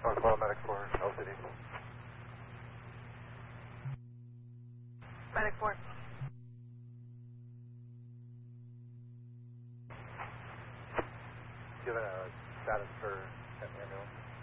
Rockwell, medic for LCD. Medic 4. Given a status for an ambulance.